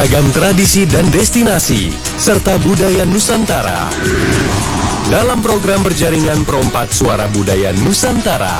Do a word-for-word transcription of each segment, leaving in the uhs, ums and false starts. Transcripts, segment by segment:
Beragam tradisi dan destinasi, serta budaya Nusantara. Dalam program berjaringan Perompak Suara Budaya Nusantara.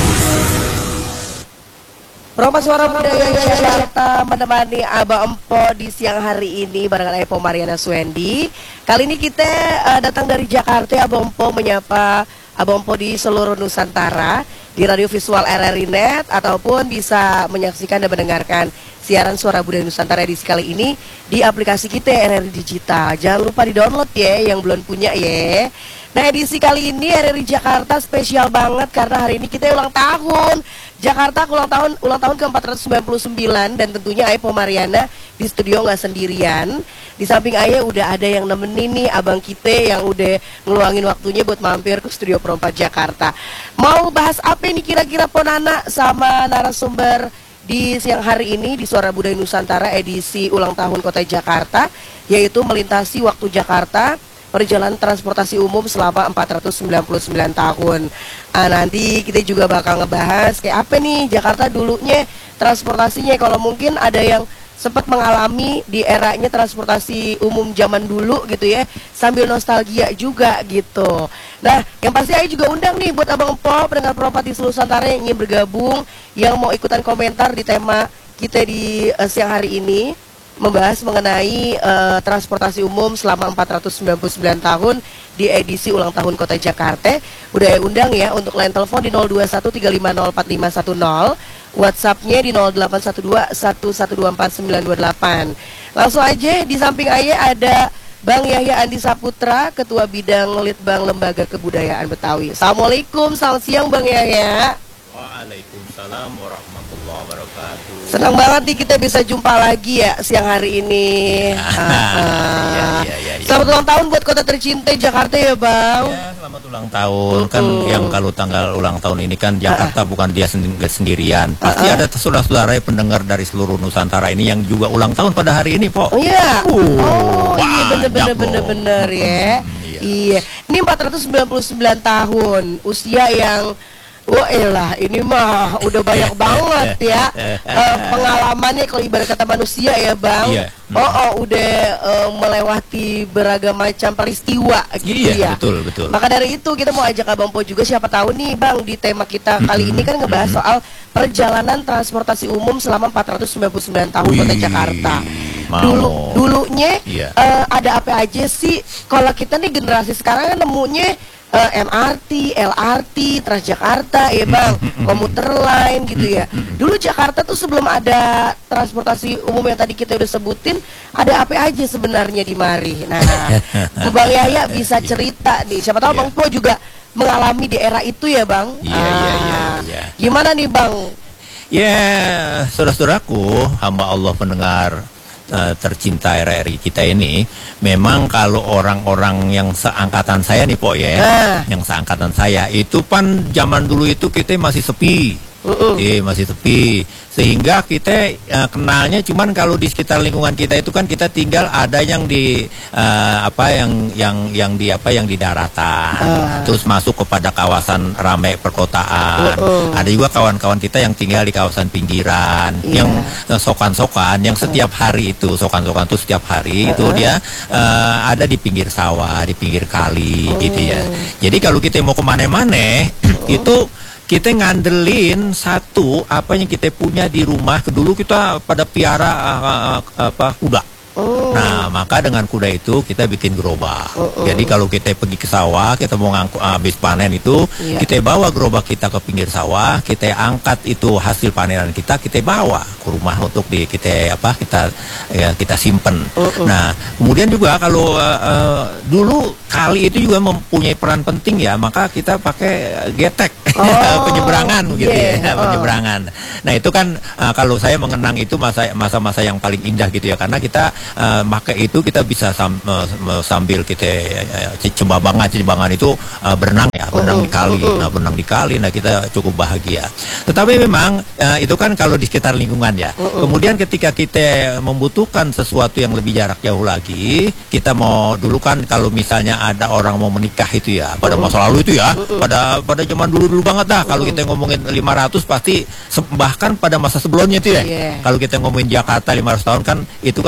Perompak Suara Budaya Jakarta menemani Aba Empo di siang hari ini barengan Epo Mariana Suendi. Kali ini kita uh, datang dari Jakarta. Aba Empo menyapa Aba Empo di seluruh Nusantara, di radio visual R R I Net, ataupun bisa menyaksikan dan mendengarkan siaran Suara Budaya Nusantara edisi kali ini di aplikasi kita R R I Digital. Jangan lupa di-download ya yang belum punya ya. Nah, edisi kali ini R R I Jakarta spesial banget karena hari ini kita ulang tahun. Jakarta ulang tahun ulang tahun ke empat ratus sembilan puluh sembilan, dan tentunya Epo Mariana di studio nggak sendirian. Di samping Ayah udah ada yang nemenin nih abang kita yang udah ngeluangin waktunya buat mampir ke studio Perompak Jakarta. Mau bahas apa nih kira-kira Ponana sama narasumber di siang hari ini di Suara Budaya Nusantara edisi ulang tahun Kota Jakarta, yaitu melintasi waktu Jakarta, perjalanan transportasi umum selama empat ratus sembilan puluh sembilan tahun. Ah, nanti kita juga bakal ngebahas kayak apa nih Jakarta dulunya transportasinya, kalau mungkin ada yang sempat mengalami di eranya transportasi umum zaman dulu gitu ya, sambil nostalgia juga gitu. Nah, yang pasti Ayu juga undang nih buat Abang Empo, pendengar Perompak di seluruh Nusantara yang ingin bergabung, yang mau ikutan komentar di tema kita di uh, siang hari ini, membahas mengenai uh, transportasi umum selama empat ratus sembilan puluh sembilan tahun di edisi ulang tahun Kota Jakarta. Udah undang ya untuk line telepon di nol dua satu tiga lima nol empat lima satu nol, WhatsApp-nya di nol delapan satu dua satu satu dua empat sembilan dua delapan. Langsung aja, di samping Ayah ada Bang Yahya Andi Saputra, Ketua Bidang Litbang Lembaga Kebudayaan Betawi. Assalamualaikum, selamat siang Bang Yahya. Waalaikumsalam warahmatullahi wabarakatuh. Senang banget nih kita bisa jumpa lagi ya siang hari ini. uh, uh. Ya, ya, ya, ya. Selamat ulang tahun buat kota tercinta Jakarta ya Bang. Ya, selamat ulang tahun. uh, Kan uh. yang kalau tanggal ulang tahun ini kan Jakarta uh, uh. bukan dia sendi sendirian. Pasti uh, uh. ada saudara-saudara pendengar dari seluruh Nusantara ini yang juga ulang tahun pada hari ini, Po. Oh iya. Uh, oh iya, bener-bener bener-bener ya. Hmm, iya. Iya. Ini empat ratus sembilan puluh sembilan tahun usia yang, wah elah, ini mah udah banyak banget ya uh, pengalamannya kalau ibarat kata manusia ya Bang. Iya. Oh, oh udah uh, melewati beragam macam peristiwa gitu Iya, ya. betul, betul. Maka dari itu kita mau ajak Abang Po juga, siapa tahu nih Bang, di tema kita kali ini kan ngebahas soal perjalanan transportasi umum selama empat ratus sembilan puluh sembilan tahun Kota Jakarta. Mau. Dulu dulunya Iya. uh, ada apa aja sih? Kalau kita nih generasi sekarang kan nemunya Uh, M R T, L R T, Transjakarta ya Bang, komuter lain gitu ya. Dulu Jakarta tuh sebelum ada transportasi umum yang tadi kita udah sebutin, ada apa aja sebenarnya di mari. Nah, Bang Yahya bisa cerita nih, siapa tahu yeah. Bang Po juga mengalami di era itu ya Bang. Iya, iya, iya, iya. Gimana nih Bang? Ya, saudara-saudaraku, hamba Allah pendengar Uh, tercinta R R I kita ini, memang kalau orang-orang yang seangkatan saya nih Po ya, ah. yang seangkatan saya itu kan zaman dulu itu kita masih sepi, uh -uh. eh masih sepi, sehingga kita uh, kenalnya cuman kalau di sekitar lingkungan kita itu kan kita tinggal ada yang di uh, apa yang yang yang di apa yang di daratan, uh. terus masuk kepada kawasan ramai perkotaan. Uh -uh. Ada juga kawan-kawan kita yang tinggal di kawasan pinggiran, yeah. yang sokan-sokan, yang setiap hari itu sokan-sokan itu setiap hari uh -uh. itu dia uh, ada di pinggir sawah, di pinggir kali, uh. gitu ya. Jadi kalau kita mau kemana-mana uh. itu kita ngandelin satu apa yang kita punya di rumah. Dulu kita pada piara uh, uh, apa kuda. Oh. Nah, maka dengan kuda itu kita bikin gerobak. Oh, oh. Jadi kalau kita pergi ke sawah, kita mau ngangkut habis panen itu, yeah. kita bawa gerobak kita ke pinggir sawah, kita angkat itu hasil panenan kita, kita bawa ke rumah untuk di kita apa kita ya, kita simpen. Oh, oh. Nah, kemudian juga kalau uh, uh, dulu kali itu juga mempunyai peran penting ya, maka kita pakai getek oh. penyeberangan gitu yeah. ya, penyeberangan. Nah, itu kan uh, kalau saya mengenang itu masa masa-masa yang paling indah gitu ya, karena kita Uh, maka itu kita bisa sam, uh, sambil kita uh, cembabangan cembabangan itu uh, berenang ya, berenang di kali, nah berenang di kali, nah kita cukup bahagia. Tetapi memang uh, itu kan kalau di sekitar lingkungan ya. Kemudian ketika kita membutuhkan sesuatu yang lebih jarak jauh lagi, kita mau dulu kan kalau misalnya ada orang mau menikah itu ya, pada masa lalu itu ya, pada pada zaman dulu dulu banget dah. Kalau kita ngomongin lima ratus pasti bahkan pada masa sebelumnya itu ya. Yeah. Kalau kita ngomongin Jakarta lima ratus tahun kan itu kan cuma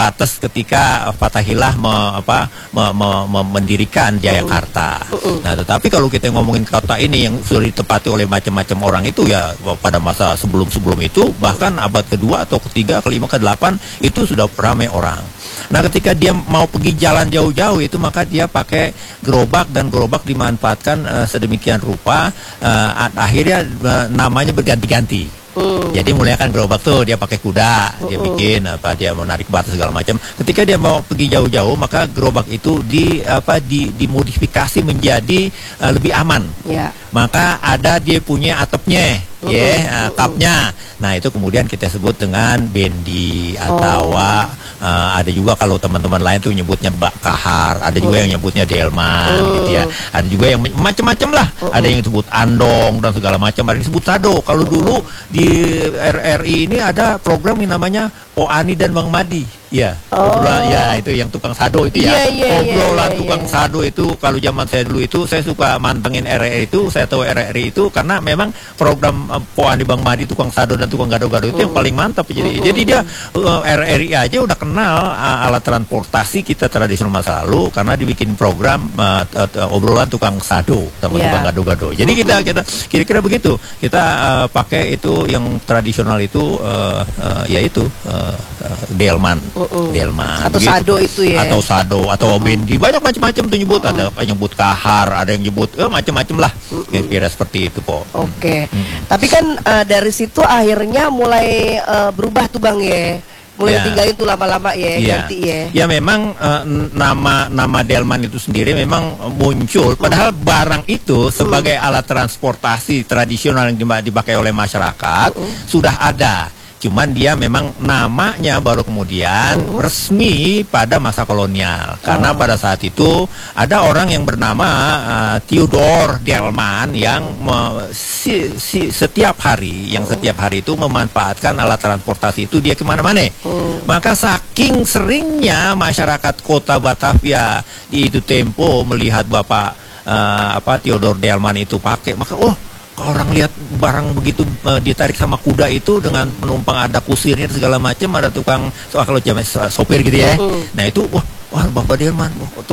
batas ketika Fathahillah me, apa, me, me, me, mendirikan Jayakarta. Nah, tetapi kalau kita ngomongin kota ini yang sudah ditempati oleh macam-macam orang itu ya pada masa sebelum-sebelum itu, bahkan abad kedua atau ketiga, kelima, kedelapan itu sudah ramai orang. Nah, ketika dia mau pergi jalan jauh-jauh itu maka dia pakai gerobak, dan gerobak dimanfaatkan uh, sedemikian rupa uh, akhirnya uh, namanya berganti-ganti. Hmm. Jadi mulai kan gerobak tuh dia pakai kuda, dia bikin apa, dia menarik batu segala macam. Ketika dia mau pergi jauh-jauh maka gerobak itu di apa di dimodifikasi menjadi uh, lebih aman. Yeah. Maka ada dia punya atapnya, ya, yeah, uh, kapnya. Nah, itu kemudian kita sebut dengan bendi atau oh. uh, ada juga kalau teman-teman lain tuh nyebutnya bak kahar, ada juga oh. yang nyebutnya delman, oh. gitu ya. Ada juga yang macam-macam lah. Oh. Ada yang disebut andong dan segala macam, ada yang disebut sado. Kalau dulu di R R I ini ada program yang namanya Poani dan Bang Madi, ya, oh. obrolan, ya itu yang tukang sado itu ya, yeah, yeah, obrolan yeah, yeah, tukang yeah. sado itu. Kalau zaman saya dulu itu saya suka mantengin R R I itu, saya tahu R R I itu karena memang program uh, Poani Bang Madi, tukang sado dan tukang gado-gado itu uh. yang paling mantap. Jadi, uh. jadi dia uh, R R I aja udah kenal uh, alat transportasi kita tradisional masa lalu karena dibikin program uh, uh, uh, obrolan tukang sado sama yeah. tukang gado-gado. Jadi uh. kita kita kira-kira begitu kita uh, pakai itu yang tradisional itu uh, uh, yaitu uh, Uh, delman, uh, uh. delman, atau gitu. Sado itu ya, atau sado, atau bendi, banyak macam-macam tuh nyebut. Uh. Ada yang nyebut kahar, ada yang nyebut eh, macam-macam lah, uh, uh. kira-kira seperti itu po. Oke, okay. hmm. tapi kan uh, dari situ akhirnya mulai uh, berubah tuh Bang ya, mulai ya. tinggalin tuh lama-lama ya, ya, ganti ya. Ya memang uh, nama nama delman itu sendiri memang muncul, padahal uh. barang itu sebagai uh. alat transportasi tradisional yang dipakai oleh masyarakat uh. sudah ada. Cuman dia memang namanya baru kemudian uh. resmi pada masa kolonial. Karena uh. pada saat itu ada orang yang bernama uh, Theodor Delman yang me, si, si, setiap hari, yang setiap hari itu memanfaatkan alat transportasi itu dia kemana-mana. Uh. Maka saking seringnya masyarakat kota Batavia di itu tempo melihat Bapak uh, apa Theodor Delman itu pakai, maka oh, orang lihat barang begitu uh, ditarik sama kuda itu dengan penumpang ada kusirnya segala macam, ada tukang so, kalau zaman sopir gitu ya. Uh. Nah itu wah, wah Bapak Delman,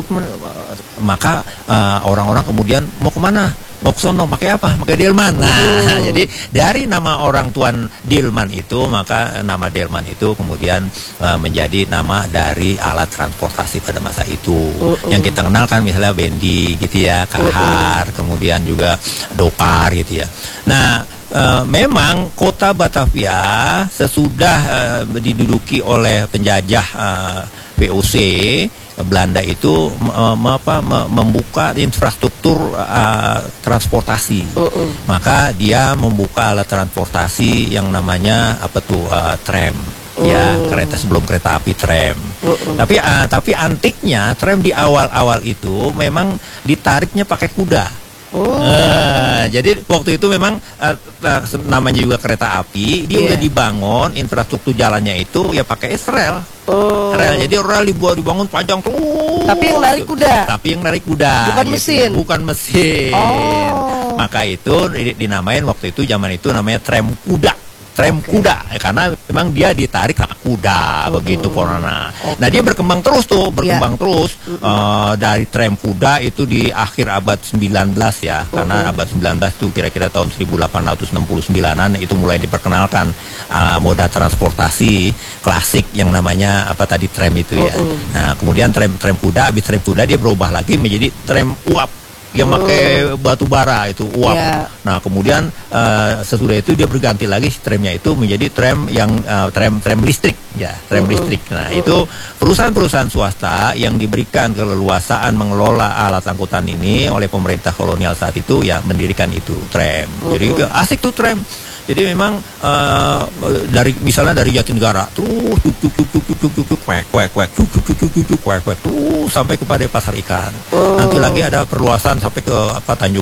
maka uh, orang-orang kemudian mau kemana? Mau ke sono, pakai apa? Pakai delman. Nah, uh. jadi dari nama orang tuan Delman itu, maka nama delman itu kemudian uh, menjadi nama dari alat transportasi pada masa itu. Uh, uh. Yang kita kenal kan misalnya bendi gitu ya, kahar, uh, uh. kemudian juga dokar gitu ya. Nah, uh, memang kota Batavia sesudah uh, diduduki oleh penjajah uh, V O C Belanda itu uh, apa, membuka infrastruktur uh, transportasi. Uh -uh. Maka dia membuka alat transportasi yang namanya apa tuh uh, tram. Uh. Ya, kereta sebelum kereta api tram. Uh -uh. Tapi uh, tapi antiknya tram di awal-awal itu memang ditariknya pakai kuda. Oh. Uh, jadi waktu itu memang uh, uh, namanya juga kereta api, dia yeah. udah dibangun infrastruktur jalannya itu ya pakai rel. Oh. Rel, jadi rel dibuat dibangun panjang tuh. Tapi yang narik kuda. Tapi yang narik kuda. Bukan gitu. mesin. Bukan mesin. Oh. Maka itu dinamain waktu itu zaman itu namanya tram kuda. Tram okay. kuda, ya, karena memang dia ditarik sama kuda, uh, begitu Corona. Okay. Nah dia berkembang terus tuh, berkembang yeah. terus uh, uh, dari tram kuda itu di akhir abad sembilan belas ya, uh, karena abad sembilan belas itu kira-kira tahun seribu delapan ratus enam puluh sembilanan itu mulai diperkenalkan uh, moda transportasi klasik yang namanya apa tadi tram itu ya. Uh, uh. Nah kemudian tram tram kuda, habis tram kuda dia berubah lagi menjadi tram uap. Yang pakai batu bara itu uap. Yeah. Nah kemudian uh, sesudah itu dia berganti lagi tramnya itu menjadi tram yang uh, tram tram listrik ya, tram uh-huh. listrik. Nah uh-huh. itu perusahaan-perusahaan swasta yang diberikan keleluasaan mengelola alat angkutan ini oleh pemerintah kolonial saat itu ya mendirikan itu tram. Uh-huh. Jadi asik tuh tram. Jadi memang uh, dari misalnya dari Jatinegara terus tuk tuk tuk tuk tuk tuk tuk kwek kwek kwek tuk tuk tuk tuk tuk kwek kwek tuh sampai kepada Pasar Ikan. Oh. Nanti lagi ada perluasan sampai ke apa Tanjung